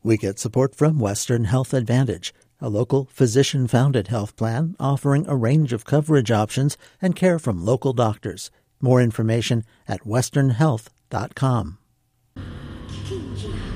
We get support from Western Health Advantage, a local physician-founded health plan offering a range of coverage options and care from local doctors. More information at westernhealth.com.